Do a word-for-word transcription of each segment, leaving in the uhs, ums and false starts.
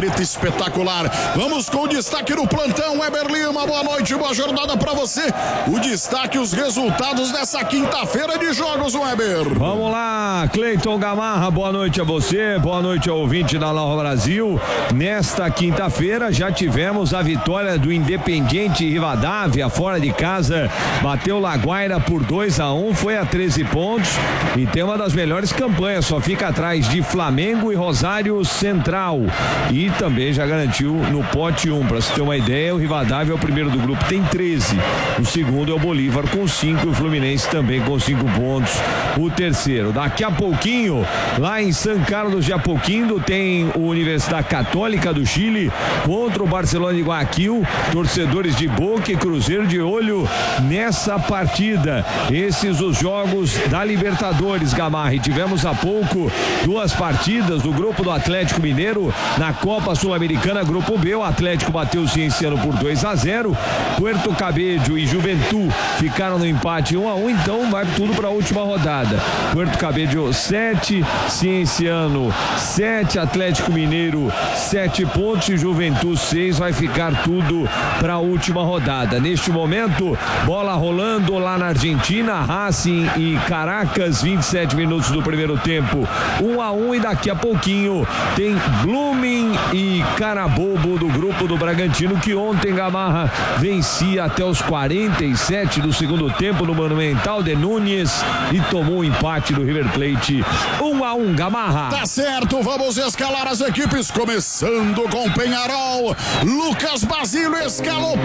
preta espetacular. Vamos com o destaque no plantão, Weber Lima, boa noite, boa jornada pra você. O destaque, os resultados dessa quinta-feira de jogos, Weber. Vamos lá, Cleiton Gamarra, boa noite a você, boa noite ao ouvinte da Nova Brasil. Nesta quinta-feira já tivemos a vitória do Independiente Rivadavia fora de casa, bateu Laguaira por dois a um, foi a treze pontos e tem uma das melhores campanhas, só fica atrás de Flamengo e Rosário Central, e também já garantiu no pote um, para você ter uma ideia, o Rivadavia é o primeiro do grupo, tem treze, o segundo é o Bolívar com cinco e o Fluminense também com cinco pontos, o terceiro. Daqui a pouquinho, lá em São Carlos de Apoquindo, tem o Universidade Católica do Chile contra o Barcelona de Guayaquil, torcedores de Boca e Cruzeiro de olho nessa partida. Esses os jogos da Libertadores, Gamarra. E tivemos há pouco duas partidas do grupo do Atlético Mineiro na Copa Sul-Americana, grupo B. O Atlético bateu o Cienciano por dois a zero, Puerto Cabello e Juventud ficaram no empate um a um, então vai tudo para a última rodada. Puerto Cabello sete, Cienciano sete, Atlético Mineiro sete pontos e Juventud seis, vai ficar tudo para a última rodada. Neste momento, bola rolando lá na Argentina, Racing e Caracas, vinte e sete minutos do primeiro tempo, um a um, e daqui a pouquinho tem Blooming e Carabobo do grupo do Bragantino, que ontem, Gamarra, vencia até os quarenta e sete do segundo tempo no Monumental de Núñez e tomou um empate do River Plate, um a um, Gamarra. Tá certo, vamos escalar as equipes, começando com Peñarol. Lucas Basílio escalou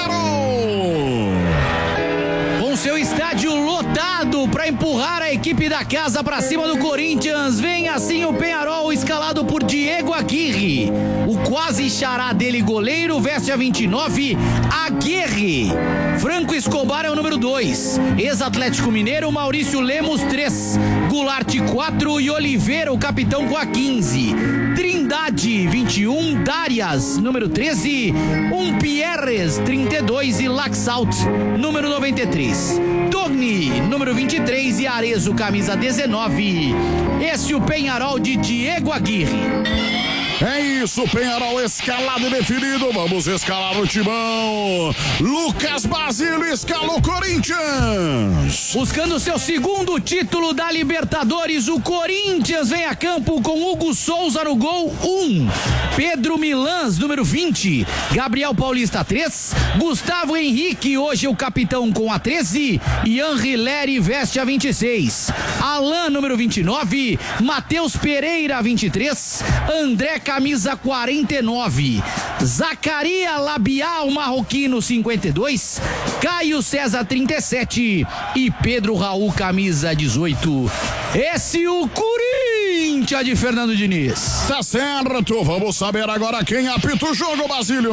Peñarol. Com seu estádio lotado para empurrar a equipe da casa para cima do Corinthians, vem assim o Peñarol escalado por Diego Aguirre. O quase xará dele, goleiro, veste a vinte e nove, Aguirre. Franco Escobar é o número dois, ex-Atlético Mineiro, Maurício Lemos três, Goulart quatro e Oliveira, o capitão, com a quinze. Trindade vinte e um, Darias número treze, um Pierres trinta e dois e Laxalt número noventa e três. Togni número vinte e três e Arezzo camisa dezenove. Esse o Peñarol de Diego Aguirre. É isso, Peñarol escalado e definido. Vamos escalar o timão. Lucas Basílio escalou Corinthians. Buscando seu segundo título da Libertadores, o Corinthians vem a campo com Hugo Souza no gol um, Pedro Milans número vinte, Gabriel Paulista três, Gustavo Henrique, hoje o capitão, com a treze, e Henri Leri veste a vinte e seis. Alain número vinte e nove, Matheus Pereira vinte e três, André camisa quarenta e nove, Zacaria Labial marroquino cinquenta e dois, Caio César trinta e sete e Pedro Raul camisa dezoito. Esse o Corinthians de Fernando Diniz. Tá certo, vamos saber agora quem apita o jogo, Basílio.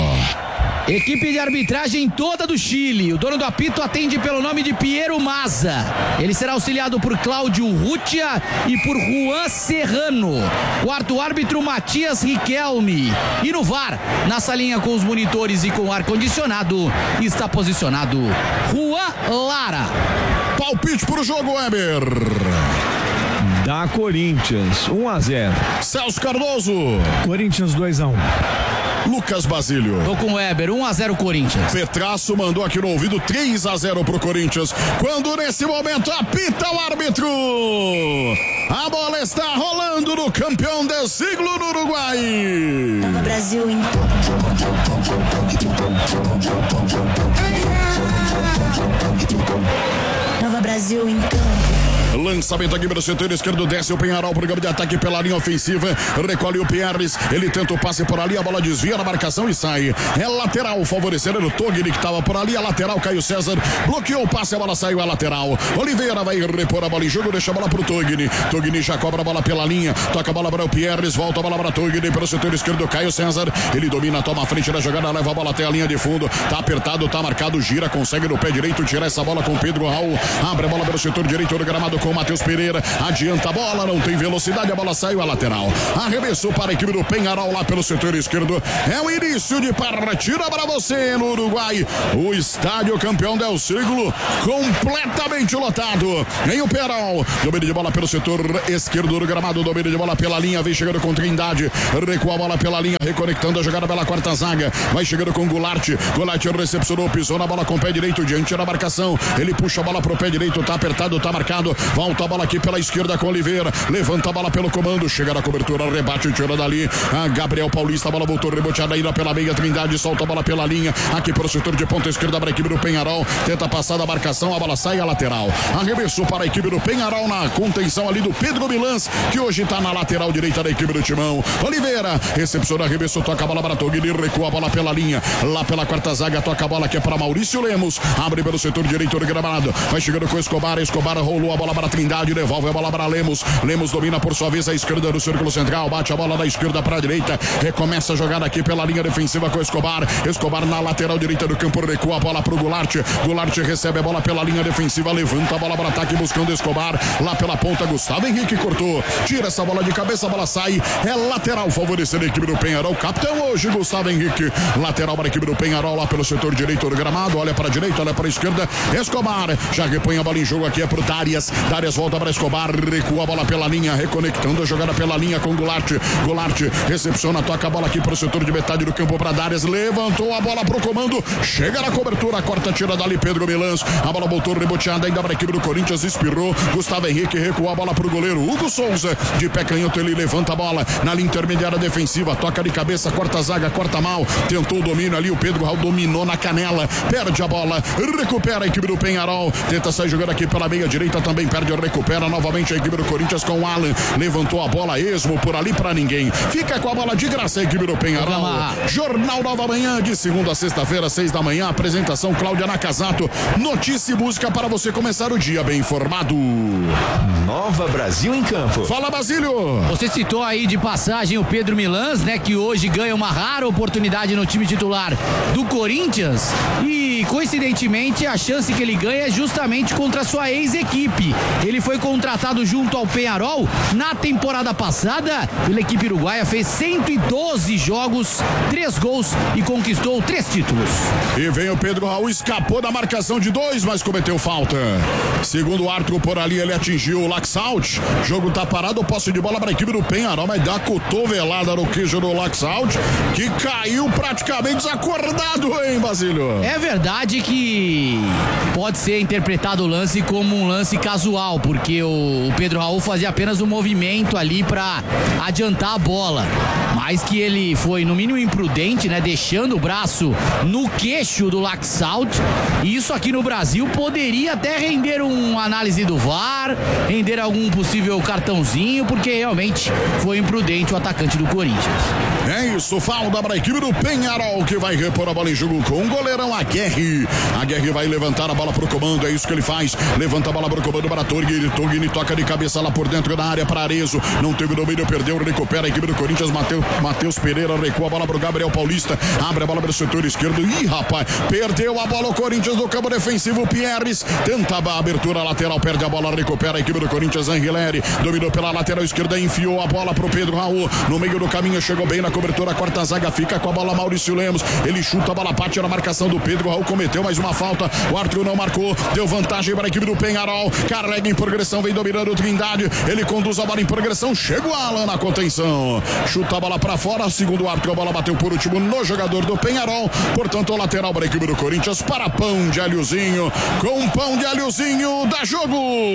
Equipe de arbitragem toda do Chile. O dono do apito atende pelo nome de Piero Maza. Ele será auxiliado por Cláudio Rutia e por Juan Serrano. Quarto árbitro, Matias Riquelme. E no V A R, na salinha com os monitores e com ar-condicionado, está posicionado Juan Lara. Palpite pro jogo, Weber. Da Corinthians, um a zero. Celso Cardoso. Corinthians dois a um. Lucas Basílio. Tô com o Weber, um a zero Corinthians. Petraço mandou aqui no ouvido três a zero pro Corinthians. Quando nesse momento apita o árbitro. A bola está rolando no campeão do siglo no Uruguai. Nova Brasil em Nova Brasil em campo. Lançamento aqui para o setor esquerdo, desce o Peñarol, programa de ataque pela linha ofensiva, recolhe o Pierres, ele tenta o passe por ali, a bola desvia na marcação e sai. É lateral, favorecendo o Togni que estava por ali, a lateral, Caio César bloqueou o passe, a bola saiu, a lateral. Oliveira vai repor a bola em jogo, deixa a bola pro Togni. Togni já cobra a bola pela linha, toca a bola para o Pierres, volta a bola para o Togni pelo setor esquerdo, Caio César, ele domina, toma a frente da jogada, leva a bola até a linha de fundo, tá apertado, tá marcado, gira, consegue no pé direito tirar essa bola com Pedro Raul, abre a bola pelo setor direito do gramado, jogando com o Matheus Pereira, adianta a bola, não tem velocidade, a bola saiu a lateral. Arremessou para a equipe do Penharol lá pelo setor esquerdo. É o início de partida para você no Uruguai. O estádio Campeão Del Siglo completamente lotado. Vem o Penharol, domínio de bola pelo setor esquerdo do gramado, domínio de bola pela linha, vem chegando com Trindade, recua a bola pela linha, reconectando a jogada pela quarta zaga, vai chegando com Goulart, Goulart recepcionou, pisou na bola com o pé direito, diante da marcação, ele puxa a bola pro pé direito, tá apertado, tá marcado, volta a bola aqui pela esquerda com Oliveira, levanta a bola pelo comando, chega na cobertura, rebate, tira dali, a Gabriel Paulista, a bola voltou reboteada ainda pela meia, Trindade solta a bola pela linha, aqui pro setor de ponta esquerda para a equipe do Penharol, tenta passar da marcação, a bola sai a lateral, arremessou para a equipe do Penharol na contenção ali do Pedro Milans, que hoje tá na lateral direita da equipe do Timão, Oliveira, recepciona, arremessou, toca a bola para Togni, recua a bola pela linha, lá pela quarta zaga, toca a bola que é para Maurício Lemos, abre pelo setor direito do gramado, vai chegando com Escobar, Escobar rolou a bola para Trindade, devolve a bola para Lemos, Lemos domina por sua vez a esquerda do círculo central, bate a bola da esquerda para a direita, recomeça a jogada aqui pela linha defensiva com Escobar, Escobar na lateral direita do campo, recua a bola para o Goulart, Goulart recebe a bola pela linha defensiva, levanta a bola para ataque buscando Escobar, lá pela ponta Gustavo Henrique cortou, tira essa bola de cabeça, a bola sai, é lateral favorecendo a equipe do Penharol, capitão hoje Gustavo Henrique, lateral para a equipe do Penharol lá pelo setor direito do gramado, olha para a direita, olha para a esquerda, Escobar, já repõe a bola em jogo aqui, é pro Darias, Darias volta para Escobar, recua a bola pela linha, reconectando a jogada pela linha com Goulart, Goulart recepciona, toca a bola aqui para o setor de metade do campo para Darias, levantou a bola pro comando, chega na cobertura, corta, tira dali Pedro Milans, a bola voltou reboteada ainda para a equipe do Corinthians, espirrou, Gustavo Henrique recuou a bola pro goleiro Hugo Souza, de pé canhoto ele levanta a bola na linha intermediária defensiva, toca de cabeça, corta a zaga, corta mal, tentou o domínio ali, o Pedro Raul dominou na canela, perde a bola, recupera a equipe do Penharol, tenta sair jogando aqui pela meia direita, também perde, recupera novamente a equipe do Corinthians com o Alan, levantou a bola, esmo por ali pra ninguém, fica com a bola de graça a equipe do Penharol. Jornal Nova Manhã, de segunda a sexta-feira, seis da manhã, apresentação Cláudia Nakazato, notícia e música para você começar o dia bem informado. Nova Brasil em Campo. Fala, Basílio. Você citou aí de passagem o Pedro Milans, né, que hoje ganha uma rara oportunidade no time titular do Corinthians e coincidentemente a chance que ele ganha é justamente contra a sua ex-equipe. Ele foi contratado junto ao Penharol na temporada passada pela equipe uruguaia, fez cento e doze jogos, três gols e conquistou três títulos. E vem o Pedro Raul, escapou da marcação de dois, mas cometeu falta. Segundo o árbitro por ali, ele atingiu o Laxalt. Jogo tá parado, posse de bola para a equipe do Penharol, mas dá cotovelada no queijo do Laxalt, que caiu praticamente desacordado, hein, Basílio? É verdade que pode ser interpretado o lance como um lance casual, porque o Pedro Raul fazia apenas um movimento ali para adiantar a bola, mas que ele foi no mínimo imprudente, né, deixando o braço no queixo do Laxalt. E isso aqui no Brasil poderia até render uma análise do V A R, render algum possível cartãozinho, porque realmente foi imprudente o atacante do Corinthians. É isso, falta para a equipe do Penharol, que vai repor a bola em jogo com o goleirão Aguerre. Aguerre vai levantar a bola pro comando, é isso que ele faz. Levanta a bola pro comando para Togni. Togni toca de cabeça lá por dentro da área para Arezo. Não teve domínio, perdeu, recupera a equipe do Corinthians. Mateus, Mateus Pereira recua a bola pro Gabriel Paulista. Abre a bola pro setor esquerdo. Ih, rapaz, perdeu a bola o Corinthians no campo defensivo. Pierres tentava a abertura lateral, perde a bola, recupera a equipe do Corinthians. Angeleri dominou pela lateral esquerda, enfiou a bola pro Pedro Raul. No meio do caminho, chegou bem na cobertura, a quarta zaga fica com a bola Maurício Lemos. Ele chuta a bola, bate na marcação do Pedro Raul, cometeu mais uma falta. O árbitro não marcou, deu vantagem para a equipe do Penharol. Carrega em progressão, vem dominando o Trindade. Ele conduz a bola em progressão, chega o Alan na contenção. Chuta a bola para fora, segundo o árbitro, a bola bateu por último no jogador do Penharol. Portanto, o lateral para a equipe do Corinthians para pão de alhozinho. Com pão de alhozinho, dá jogo.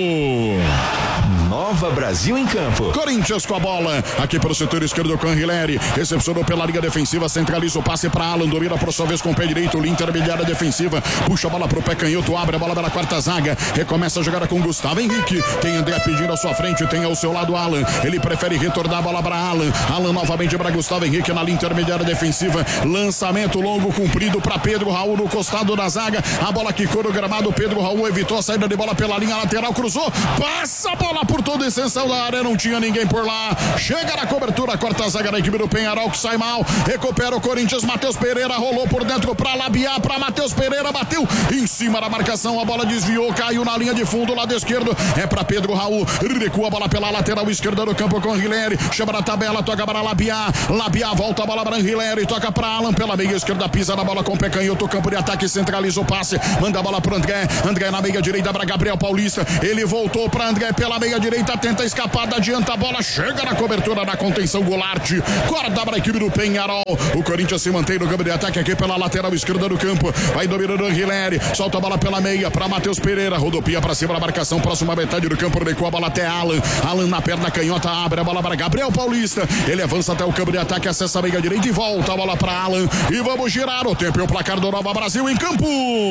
Nova Brasil em Campo. Corinthians com a bola, aqui pelo setor esquerdo com Angeleri, recepcionou pela linha defensiva, centraliza o passe para Alan, domina por sua vez com o pé direito, linha intermediária defensiva, puxa a bola pro pé canhoto, abre a bola pela quarta zaga, recomeça a jogada com Gustavo Henrique, tem André pedindo à sua frente, tem ao seu lado Alan, ele prefere retornar a bola para Alan, Alan novamente para Gustavo Henrique na linha intermediária defensiva, lançamento longo comprido para Pedro Raul no costado da zaga, a bola quicou no gramado, Pedro Raul evitou a saída de bola pela linha lateral, cruzou, passa a bola por todo de extensão da área, não tinha ninguém por lá. Chega na cobertura, corta a zaga da equipe do Penharol, que sai mal. Recupera o Corinthians, Matheus Pereira rolou por dentro pra Labiá, pra Matheus Pereira, bateu em cima da marcação, a bola desviou, caiu na linha de fundo, lado esquerdo, é pra Pedro Raul, recua a bola pela lateral esquerda do campo com Rileri, chama na tabela, toca para Labiá, Labiá volta a bola para Rileri, toca pra Alan pela meia esquerda, pisa na bola com o pé canhoto, campo de ataque, centraliza o passe, manda a bola pro André, André na meia direita para Gabriel Paulista, ele voltou pra André pela meia direita, tenta escapar, adianta a bola, chega na cobertura da contenção, Goulart, corta para a equipe do Penharol, o Corinthians se mantém no campo de ataque aqui pela lateral esquerda do campo, vai dominando o Rileri, solta a bola pela meia para Matheus Pereira, rodopia para cima da marcação, próxima metade do campo, recua a bola até Alan, Alan na perna canhota, abre a bola para Gabriel Paulista, ele avança até o campo de ataque, acessa a meia direita e volta a bola para Alan, e vamos girar o tempo e o placar do Nova Brasil em campo.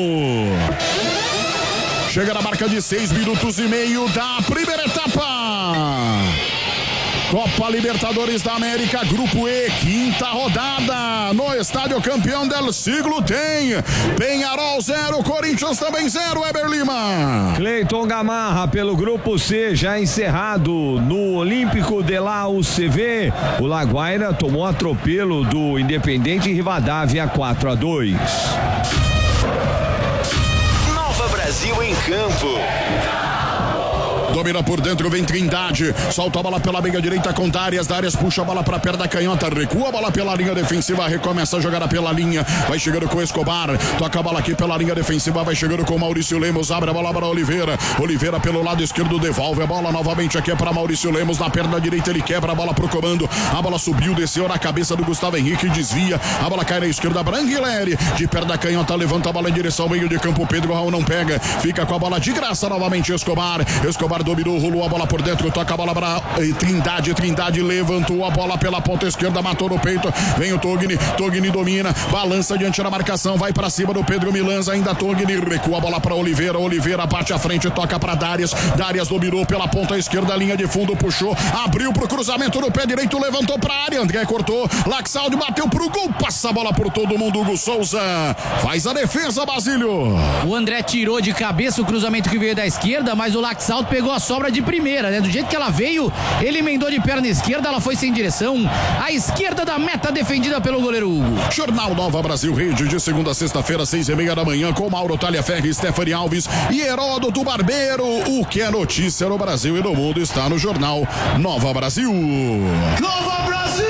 Chega na marca de seis minutos e meio da primeira etapa. Copa Libertadores da América, Grupo E, quinta rodada, no Estádio Campeão del Siglo tem Penharol zero, Corinthians também zero, Eber Lima. Cleiton Gamarra pelo Grupo C, já encerrado no Olímpico de la U C V, o Laguaira tomou atropelo do Independente Rivadavia quatro a dois. Nova Brasil em campo. Domina por dentro, vem Trindade, solta a bola pela meia direita com Darias, Darias puxa a bola pra perna canhota, recua a bola pela linha defensiva, recomeça a jogada pela linha, vai chegando com Escobar, toca a bola aqui pela linha defensiva, vai chegando com Maurício Lemos, abre a bola para Oliveira, Oliveira pelo lado esquerdo, devolve a bola novamente aqui é para Maurício Lemos, na perna direita ele quebra a bola pro comando, a bola subiu, desceu na cabeça do Gustavo Henrique, desvia, a bola cai na esquerda, Branguileri, de perna canhota, levanta a bola em direção ao meio de campo, Pedro Raul não pega, fica com a bola de graça novamente Escobar, Escobar dominou, rolou a bola por dentro, toca a bola para Trindade, Trindade levantou a bola pela ponta esquerda, matou no peito, vem o Togni, Togni domina, balança diante da marcação, vai para cima do Pedro Milans, ainda Togni, recua a bola para Oliveira, Oliveira parte à frente, toca para Darias, Darias dominou pela ponta esquerda, linha de fundo, puxou, abriu pro cruzamento no pé direito, levantou pra área, André cortou, Laxaldi bateu pro gol, passa a bola por todo mundo, Hugo Souza faz a defesa, Basílio. O André tirou de cabeça o cruzamento que veio da esquerda, mas o Laxaldi pegou a sobra de primeira, né? Do jeito que ela veio, ele emendou de perna esquerda, ela foi sem direção, à esquerda da meta defendida pelo goleiro Hugo. Jornal Nova Brasil Rede, de segunda a sexta-feira, seis e meia da manhã, com Mauro Talhaferri, Stephanie Alves e Heródoto Barbeiro. O que é notícia no Brasil e no mundo está no Jornal Nova Brasil. Nova Brasil!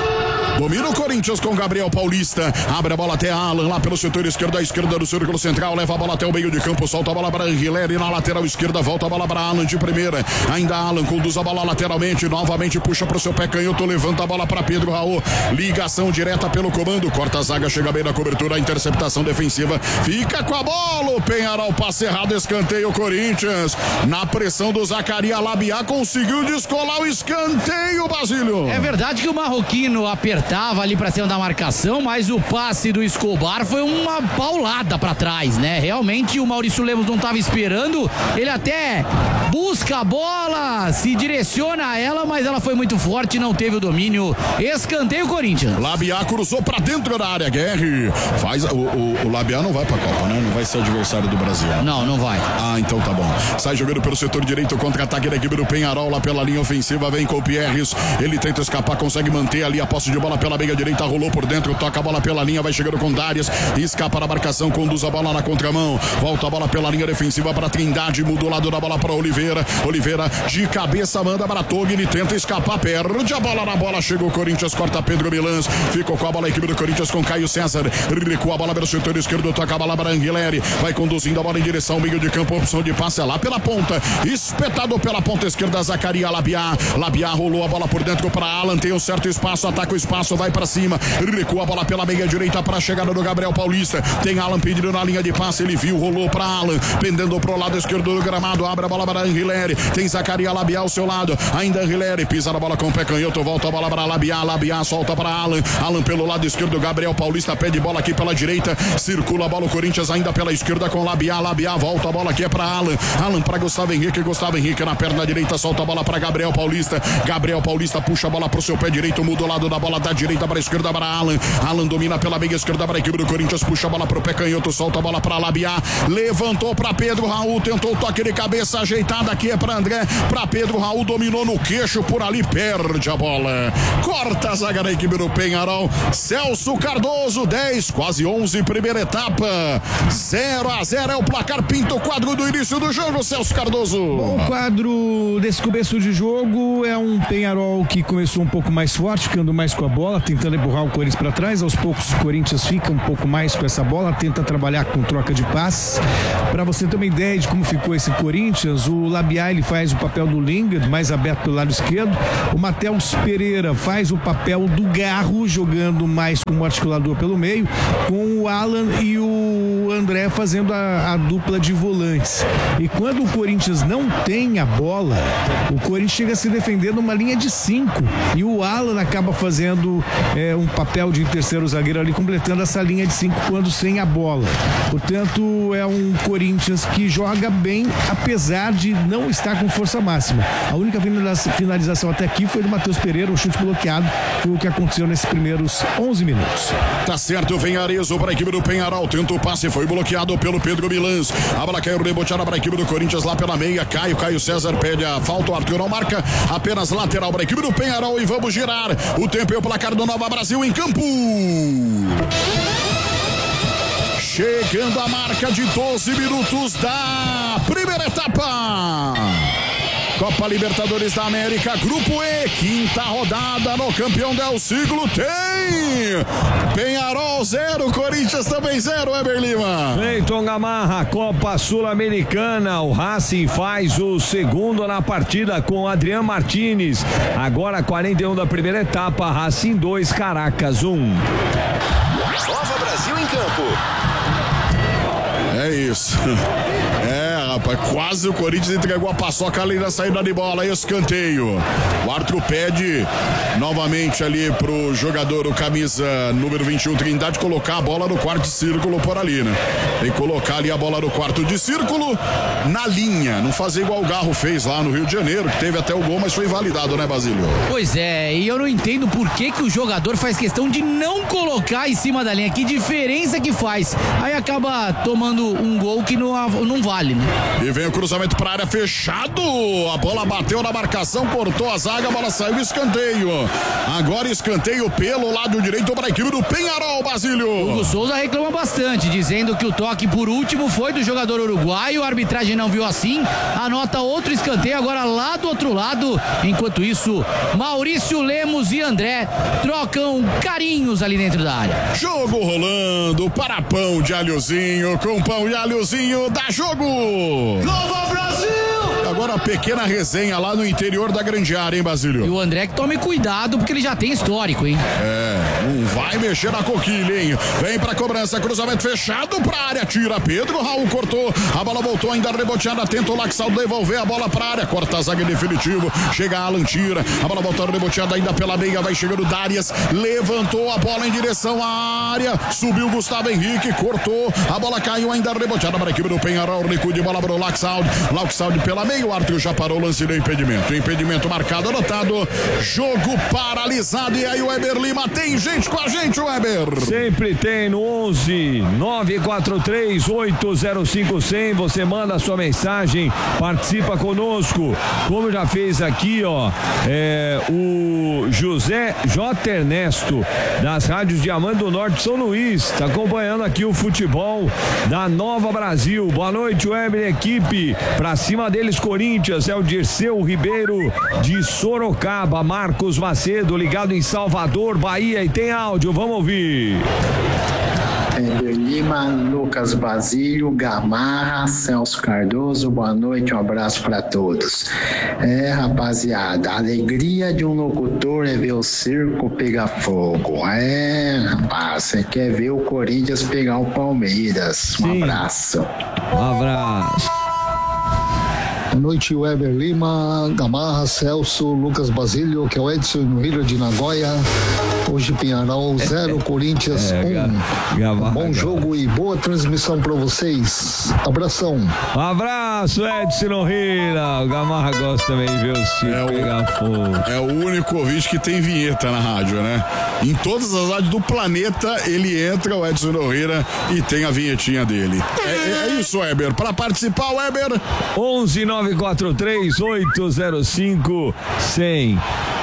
Domina o Corinthians com Gabriel Paulista, abre a bola até Alan, lá pelo setor esquerdo, à esquerda do círculo central, leva a bola até o meio de campo, solta a bola para Anguileri na lateral esquerda, volta a bola para Alan de primeira, ainda Alan conduz a bola lateralmente, novamente puxa para o seu pé canhoto, levanta a bola para Pedro Raul, ligação direta pelo comando, corta a zaga, chega bem na cobertura, a interceptação defensiva, fica com a bola, o Penharol, passe errado, escanteio Corinthians, na pressão do Zacaria, Labiá conseguiu descolar o escanteio, Basílio. É verdade que o marroquino apertou tava ali pra cima da marcação, mas o passe do Escobar foi uma paulada pra trás, né? Realmente o Maurício Lemos não tava esperando, ele até busca a bola, se direciona a ela, mas ela foi muito forte e não teve o domínio. Escanteio Corinthians. Labiá cruzou pra dentro da área, Guerre. Faz, o, o, o Labiá não vai pra Copa, né? Não vai ser adversário do Brasil. Não, não vai. Ah, então tá bom. Sai jogando pelo setor direito, contra-ataque da equipe do Penharol, lá pela linha ofensiva, vem com o Pierres, ele tenta escapar, consegue manter ali a posse de bola pela meia direita, rolou por dentro, toca a bola pela linha, vai chegando com Darias, escapa na marcação, conduz a bola na contramão, volta a bola pela linha defensiva para Trindade, muda o lado da bola para Oliveira, Oliveira de cabeça manda para Togni, tenta escapar, perde a bola na bola, chega o Corinthians, corta Pedro Milans, ficou com a bola a equipe do Corinthians com Caio César, recua a bola pelo setor esquerdo, toca a bola para Anguileri, vai conduzindo a bola em direção ao meio de campo, opção de passe é lá pela ponta, espetado pela ponta esquerda, Zacaria Labiá, Labiá rolou a bola por dentro para Alan, tem um certo espaço, ataca o espaço, vai para cima, recua a bola pela meia direita para a chegada do Gabriel Paulista, tem Alan pedindo na linha de passe, ele viu, rolou para Alan, pendendo pro lado esquerdo do gramado, abre a bola para Anguileri, tem Zacaria Labiá ao seu lado, ainda Anguileri, pisa na bola com o pé canhoto, volta a bola para Labiá, Labiá solta para Alan, Alan pelo lado esquerdo, Gabriel Paulista pede bola aqui pela direita, circula a bola o Corinthians ainda pela esquerda com Labiá, Labiá volta a bola aqui é para Alan, Alan para Gustavo Henrique, Gustavo Henrique na perna direita, solta a bola para Gabriel Paulista, Gabriel Paulista puxa a bola pro seu pé direito, muda o lado da bola, dá direita para a esquerda para Alan. Alan domina pela meia esquerda para a equipe do Corinthians, puxa a bola pro pé canhoto, solta a bola para Labiá, levantou para Pedro Raul, tentou o toque de cabeça ajeitada aqui é para André, para Pedro Raul, dominou no queixo por ali, perde a bola. Corta a zaga da equipe do Penharol. Celso Cardoso, dez, quase onze, primeira etapa. zero a zero é o placar. Pinta o quadro do início do jogo, Celso Cardoso. Bom, o quadro desse começo de jogo é um Penharol que começou um pouco mais forte, ficando mais com a bola, tentando empurrar o Corinthians para trás. Aos poucos o Corinthians fica um pouco mais com essa bola, tenta trabalhar com troca de passes. Para você ter uma ideia de como ficou esse Corinthians, o Labiá ele faz o papel do Lingard, mais aberto pelo lado esquerdo. O Matheus Pereira faz o papel do Garro, jogando mais como articulador pelo meio, com o Alan e o André fazendo a, a dupla de volantes. E quando o Corinthians não tem a bola, o Corinthians chega a se defender numa linha de cinco, e o Alan acaba fazendo é, um papel de terceiro zagueiro ali, completando essa linha de cinco quando sem a bola. Portanto, é um Corinthians que joga bem, apesar de não estar com força máxima. A única finalização até aqui foi do Matheus Pereira, um chute bloqueado, foi o que aconteceu nesses primeiros onze minutos. Tá certo, vem Arezo para a equipe do Penharol, tenta o passe, foi bloqueado pelo Pedro Milans. A bola caiu reboteada para a equipe do Corinthians lá pela meia, Caio, Caio César pede a falta, o Arthur não marca, apenas lateral para a equipe do Penharol e vamos girar. O tempo é o placar do Nova Brasil em campo. Chegando a marca de doze minutos da primeira etapa. Copa Libertadores da América, Grupo E, quinta rodada no campeão del siglo, tem Penharol zero, Corinthians também zero, Weber Lima. Cleiton Gamarra, Copa Sul-Americana, o Racing faz o segundo na partida com Adrian Martínez, agora quarenta e um da primeira etapa, Racing dois, Caracas um. Nova Brasil em campo. É isso. É, rapaz, quase o Corinthians entregou a paçoca ali na saída de bola, escanteio. O árbitro pede novamente ali pro jogador, o camisa número vinte e um, Trindade, colocar a bola no quarto de círculo por ali, né? Tem que colocar ali a bola no quarto de círculo na linha, não fazer igual o Garro fez lá no Rio de Janeiro, que teve até o gol, mas foi invalidado, né, Basílio? Pois é, e eu não entendo por que que o jogador faz questão de não colocar em cima da linha, que diferença que faz. Aí acaba tomando um gol que não, não vale, né? E vem o cruzamento para a área, fechado, a bola bateu na marcação, cortou a zaga, a bola saiu, escanteio. Agora escanteio pelo lado direito para a equipe do Penharol, Basílio. Hugo Souza reclama bastante, dizendo que o toque por último foi do jogador uruguaio, a arbitragem não viu assim, anota outro escanteio agora lá do outro lado. Enquanto isso, Maurício Lemos e André trocam carinhos ali dentro da área. Jogo rolando, para pão de alhozinho, com pão e alhozinho, dá jogo. Nova Brasil! Agora a pequena resenha lá no interior da grande área, hein, Basílio? E o André que tome cuidado, porque ele já tem histórico, hein? É, não vai mexer na coquilha, hein? Vem pra cobrança, cruzamento fechado pra área, tira Pedro, Raul cortou, a bola voltou ainda reboteada, tenta o Laxaldo devolver a bola pra área, corta a zaga em definitivo, chega Alan, tira, a bola voltou reboteada ainda pela meia, vai chegando Darias, levantou a bola em direção à área, subiu Gustavo Henrique, cortou, a bola caiu ainda reboteada para a equipe do Penharol, recuo de bola para o Laxaldo, Laxaldo pela meia, o Arthur já parou o lance do impedimento, impedimento marcado, anotado, jogo paralisado. E aí o Weber Lima, tem gente com a gente, Weber? Sempre tem no onze nove quatro três oito zero cinco zero zero, você manda a sua mensagem, participa conosco, como já fez aqui, ó, é, o José J. Ernesto, das rádios Diamante do Norte São Luís, tá acompanhando aqui o futebol da Nova Brasil. Boa noite, Weber, equipe, pra cima deles Corinthians, é o Dirceu Ribeiro de Sorocaba, Marcos Macedo ligado em Salvador, Bahia, e tem áudio, vamos ouvir. Weber Lima, Lucas Basílio, Gamarra, Celso Cardoso, boa noite, um abraço para todos. É, rapaziada, a alegria de um locutor é ver o circo pegar fogo. É, rapaz, você quer ver o Corinthians pegar o Palmeiras. Um Sim. abraço. Um abraço. Boa noite, Weber Lima, Gamarra, Celso, Lucas Basílio, que é o Edson no Rio de Nagoya. Hoje Penharol zero, Corinthians um. Gamarra, Bom jogo e boa transmissão pra vocês. Abração. Um abraço, Edson Rira. O Gamarra gosta também de ver o circo É o- pegar fogo. É o único ouvinte que tem vinheta na rádio, né? Em todas as rádios do planeta, ele entra, o Edson Nogueira, e tem a vinhetinha dele. É, é- é isso, Weber. Para participar, Weber, onze nove quatro três oito zero cinco cem.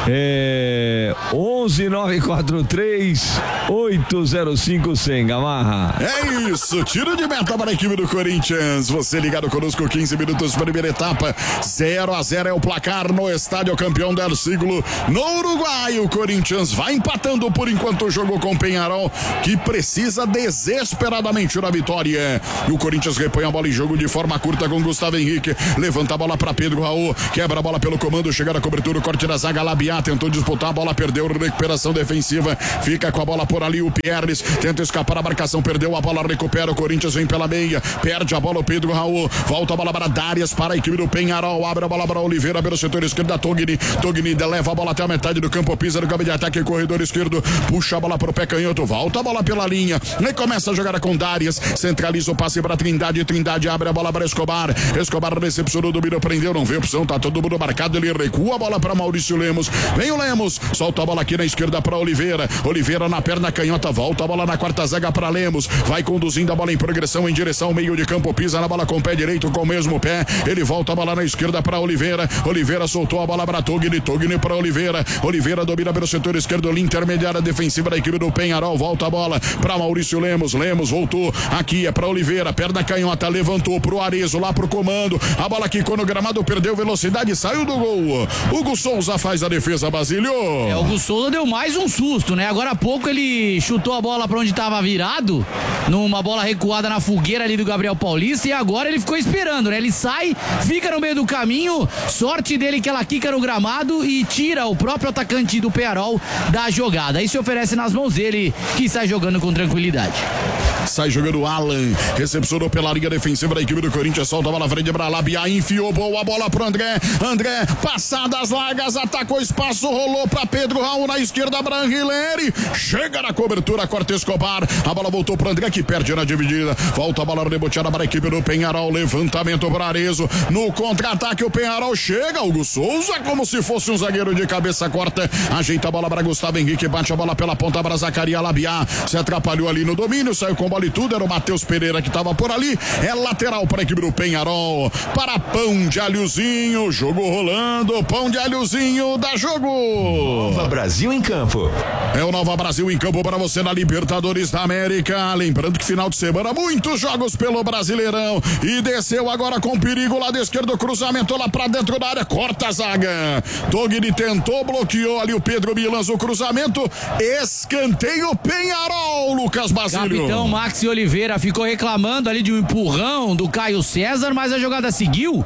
É. onze nove quatro três oito zero cinco cem, Gamarra. é isso. Tiro de meta para a equipe do Corinthians. Você ligado conosco, quinze minutos, primeira etapa. zero a zero é o placar no estádio campeão del siglo, no Uruguai. O Corinthians vai empatando por enquanto o jogo com o Penharol, que precisa desesperadamente da vitória. E o Corinthians repõe a bola em jogo de forma curta com Gustavo Henrique. Levanta a bola para Pedro Raul, quebra a bola pelo comando, chega na cobertura, o corte da zaga, Labiá tentou disputar a bola, perdeu, recuperação defensiva, fica com a bola por ali o Pierres, tenta escapar a marcação, perdeu a bola, recupera, o Corinthians vem pela meia, perde a bola o Pedro Raul, volta a bola para Darias, para a equipe do Penharol, abre a bola para Oliveira, pelo setor esquerdo da Togni, Togni leva a bola até a metade do campo, pisa no campo de ataque, corredor esquerdo, puxa a bola pro pé canhoto, volta a bola pela linha, e começa a jogar com Darias, centraliza o passe para Trindade, Trindade abre a bola para Escobar, Escobar recepcionou, dominou, prendeu, não vê opção, tá todo mundo marcado, ele recua a bola para Maurício Lemos, vem o Lemos, solta a bola aqui na esquerda para Oliveira, Oliveira na perna canhota, volta a bola na quarta zaga para Lemos, vai conduzindo a bola em progressão em direção ao meio de campo, pisa na bola com o pé direito, com o mesmo pé, ele volta a bola na esquerda para Oliveira, Oliveira soltou a bola para Togni, Togni para Oliveira, Oliveira domina pelo setor esquerdo, linha intermediária defensiva da equipe do Penharol, volta a bola para Maurício Lemos, Lemos voltou, aqui é para Oliveira, perna canhota, levantou pro Arezo, lá pro comando, a bola quicou no gramado, perdeu velocidade, saiu do gol, Hugo Souza faz a defesa, Basílio. É, o Hugo Souza deu mais um susto, né? Agora há pouco ele chutou a bola pra onde tava virado, numa bola recuada na fogueira ali do Gabriel Paulista, e agora ele ficou esperando, né? Ele sai, fica no meio do caminho, sorte dele que ela quica no gramado e tira o próprio atacante do Penharol da jogada. Aí se oferece nas mãos dele, que sai jogando com tranquilidade. Sai jogando Alan, recepcionou pela linha defensiva da equipe do Corinthians, solta a bola frente para Labiá, enfiou boa bola pro André, André, passadas largas, atacou espaço, rolou para Pedro Raul na esquerda, Branguileri, chega na cobertura, corta Escobar, a bola voltou pro André que perde na dividida, volta a bola reboteada para a equipe do Penharol, levantamento para Arezo, no contra-ataque o Penharol chega, Hugo Souza como se fosse um zagueiro de cabeça corta, ajeita a bola para Gustavo Henrique, bate a bola pela ponta para Zacaria Labiá, se atrapalhou ali no domínio, saiu com bola e tudo, era o Matheus Pereira que estava por ali, é lateral para a equipe do Penharol, para Pão de Alhozinho, jogo rolando, Pão de Alhozinho, dá jogo. Nova Brasil em campo. É o Nova Brasil em campo para você na Libertadores da América, lembrando que final de semana, muitos jogos pelo Brasileirão, e desceu agora com perigo, lado esquerdo, cruzamento lá para dentro da área, corta a zaga, Togni tentou, bloqueou ali o Pedro Milans, o cruzamento, escanteio Penharol, Lucas Basílio. Capitão Maxi Oliveira ficou reclamando ali de um empurrão do Caio César, mas a jogada seguiu,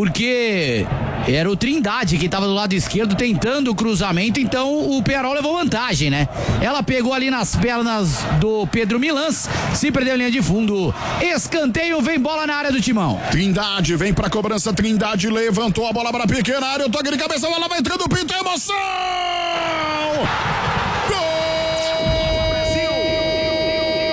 porque era o Trindade que estava do lado esquerdo tentando o cruzamento, então o Penharol levou vantagem, né? Ela pegou ali nas pernas do Pedro Milans, se perdeu a linha de fundo, escanteio, vem bola na área do Timão. Trindade vem pra cobrança, Trindade levantou a bola para a pequena área, o toque de cabeça, a bola vai entrando, pinto, emoção!